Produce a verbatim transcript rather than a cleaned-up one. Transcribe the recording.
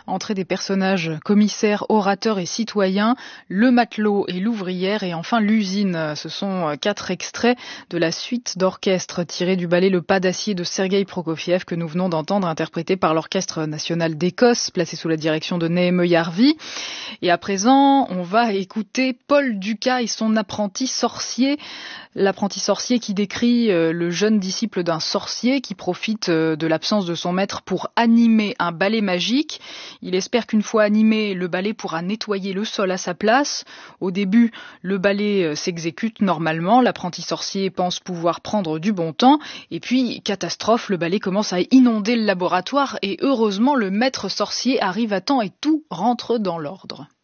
Entrée des personnages commissaires, orateurs et citoyens, le matelot et l'ouvrière et enfin l'usine. Ce sont quatre extraits de la suite d'orchestre tirés du ballet Le Pas d'acier de Sergueï Prokofiev que nous venons d'entendre, interprété par l'Orchestre national d'Écosse, placé sous la direction de Neheme Yarvi. Et à présent, on va écouter Paul Dukas et son apprenti sorcier. L'apprenti sorcier qui décrit le jeune disciple d'un sorcier qui profite de l'absence de son maître pour animer un balai magique. Il espère qu'une fois animé, le balai pourra nettoyer le sol à sa place. Au début, le balai s'exécute normalement. L'apprenti sorcier pense pouvoir prendre du bon temps. Et puis, catastrophe, le balai commence à inonder le laboratoire et heureusement, le maître sorcier arrive à temps et tout rentre dans l'ordre.